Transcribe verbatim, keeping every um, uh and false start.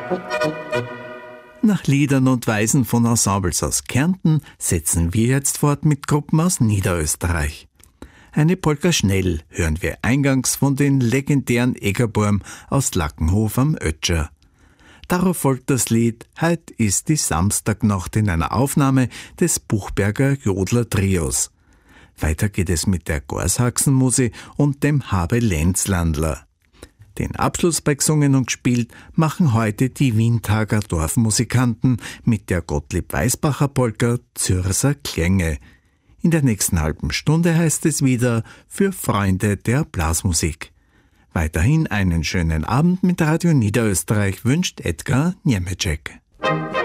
Nach Liedern und Weisen von Ensembles aus Kärnten setzen wir jetzt fort mit Gruppen aus Niederösterreich. Eine Polka schnell hören wir eingangs von den legendären Eggerborm aus Lackenhof am Ötscher. Darauf folgt das Lied Heut ist die Samstagnacht in einer Aufnahme des Buchberger Jodler Trios. Weiter geht es mit der Gorshaxenmusi und dem Habe Lenzlandler. Den Abschluss bei Gesungen und gespielt machen heute die Wientager Dorfmusikanten mit der Gottlieb Weisbacher Polka Zürser Klänge. In der nächsten halben Stunde heißt es wieder für Freunde der Blasmusik. Weiterhin einen schönen Abend mit Radio Niederösterreich wünscht Edgar Niemeczek.